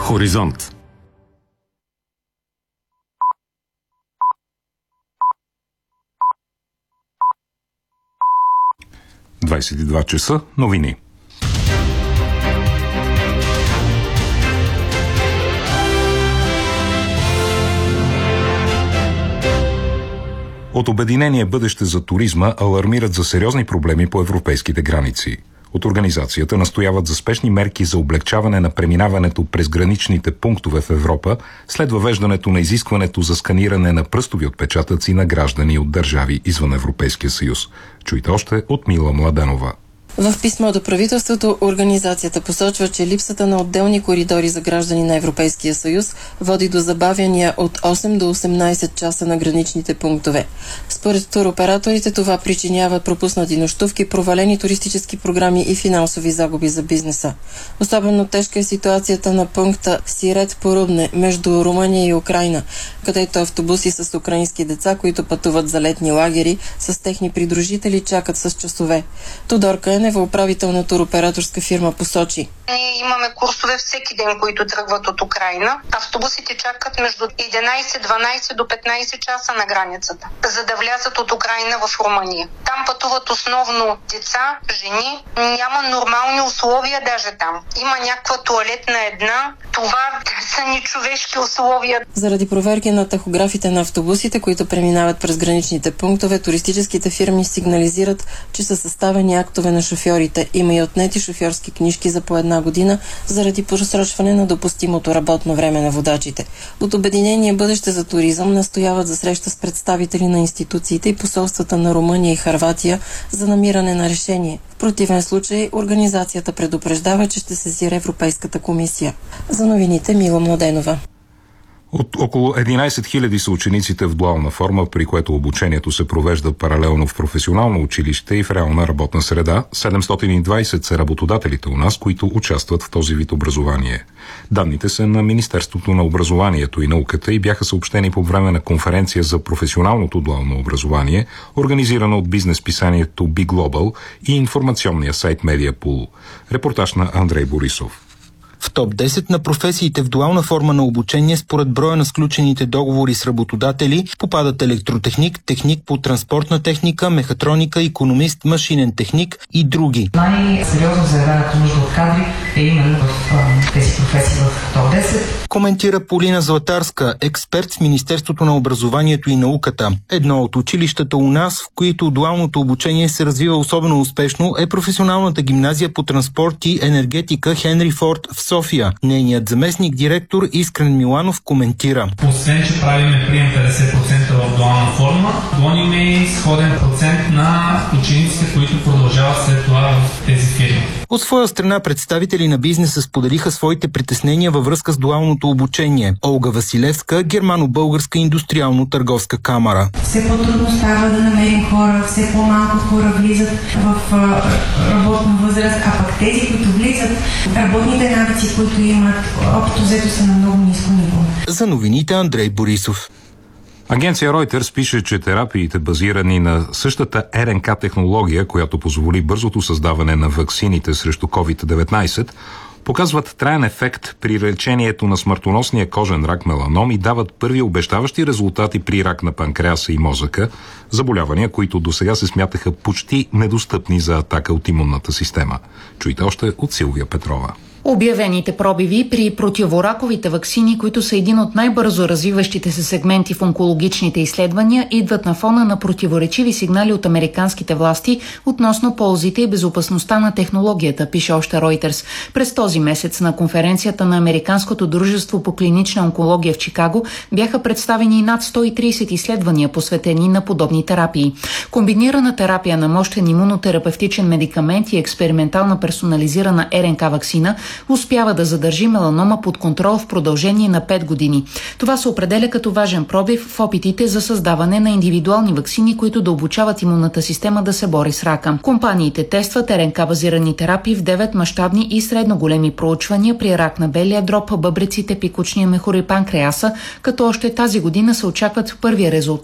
Хоризонт. часа. Новини. От Обединение бъдеще за туризма алармират за сериозни проблеми по европейските граници. От организацията настояват за спешни мерки за облекчаване на преминаването през граничните пунктове в Европа след въвеждането на изискването за сканиране на пръстови отпечатъци на граждани от държави извън Европейския съюз. Чуйте още от Мила Младенова. В писмо до правителството организацията посочва, че липсата на отделни коридори за граждани на Европейския съюз води до забавяния от 8 до 18 часа на граничните пунктове. Според туроператорите това причинява пропуснати нощувки, провалени туристически програми и финансови загуби за бизнеса. Особено тежка е ситуацията на пункта Сирет-Порубне между Румъния и Украйна, където автобуси с украински деца, които пътуват за летни лагери, с техни придружители чакат с часове. Тодор Кънев, управител на туроператорска фирма, посочи: ние имаме курсове всеки ден, които тръгват от Украйна. Автобусите чакат между 11-12 до 15 часа на границата, за да влязат от Украйна в Румъния. Там пътуват основно деца, жени. Няма нормални условия даже там. Има някаква тоалетна една. Това са нечовешки условия. Заради проверки на тахографите на автобусите, които преминават през граничните пунктове, туристическите фирми сигнализират, че са съставени актове на шофьорите. Има и отнети шофьорски книжки за по 1 година заради просрочване на допустимото работно време на водачите. От Обединение бъдеще за туризъм настояват за среща с представители на институциите и посолствата на Румъния и Хърватия за намиране на решение. В противен случай организацията предупреждава, че ще сезира Европейската комисия. За новините Мила Младенова. От около 11 000 са учениците в дуална форма, при което обучението се провежда паралелно в професионално училище и в реална работна среда. 720 са работодателите у нас, които участват в този вид образование. Данните са на Министерството на образованието и науката и бяха съобщени по време на конференция за професионалното дуално образование, организирана от бизнес-писанието Big Global и информационния сайт Mediapool. Репортаж на Андрей Борисов. В топ 10 на професиите в дуална форма на обучение според броя на сключените договори с работодатели попадат електротехник, техник по транспортна техника, мехатроника, икономист, машинен техник и други. Най-сериозно заявената нужда от кадри е именно в тези професии в топ 10. Коментира Полина Златарска, експерт в Министерството на образованието и науката. Едно от училищата у нас, в които дуалното обучение се развива особено успешно, е професионалната гимназия по транспорт и енергетика Хенри Форд в София. Нейният заместник директор Искрен Миланов коментира: освен, че правиме прием 50% в дуална форма, гоним и сходен процент на учениците, които продължават след това в тези фирми. От своя страна представители на бизнеса споделиха своите притеснения във връзка с дуалното обучение. Олга Василевска, Германо-българска индустриално-търговска камара. Все по-трудно става да намерим хора, все по-малко хора влизат в работна възраст, а пък тези, които влизат, работните навици, които имат, общо взето са на много ниско ниво. За новините Андрей Борисов. Агенция Reuters пише, че терапиите, базирани на същата РНК технология, която позволи бързото създаване на ваксините срещу COVID-19, показват траен ефект при лечението на смъртоносния кожен рак меланом и дават първи обещаващи резултати при рак на панкреаса и мозъка, заболявания, които досега се смятаха почти недостъпни за атака от имунната система. Чуйте още от Силвия Петрова. Обявените пробиви при противораковите ваксини, които са един от най-бързо развиващите се сегменти в онкологичните изследвания, идват на фона на противоречиви сигнали от американските власти относно ползите и безопасността на технологията, пише още Reuters. През този месец на конференцията на Американското дружество по клинична онкология в Чикаго бяха представени над 130 изследвания, посветени на подобни терапии. Комбинирана терапия на мощен имунотерапевтичен медикамент и експериментална персонализирана РНК ваксина успява да задържи меланома под контрол в продължение на 5 години. Това се определя като важен пробив в опитите за създаване на индивидуални ваксини, които да обучават имунната система да се бори с рака. Компаниите тестват РНК-базирани терапии в 9 мащабни и средно големи проучвания при рак на белия дроб, бъбреците, пикочния мехур и панкреаса, като още тази година се очакват първи резултати